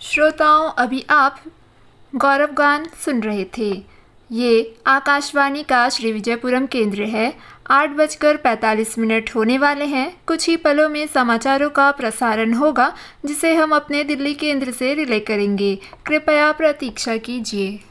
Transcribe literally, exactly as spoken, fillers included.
श्रोताओं, अभी आप गौरव गान सुन रहे थे। ये आकाशवाणी का श्री विजयपुरम केंद्र है। आठ बजकर पैंतालीस मिनट होने वाले हैं। कुछ ही पलों में समाचारों का प्रसारण होगा, जिसे हम अपने दिल्ली केंद्र से रिले करेंगे। कृपया प्रतीक्षा कीजिए।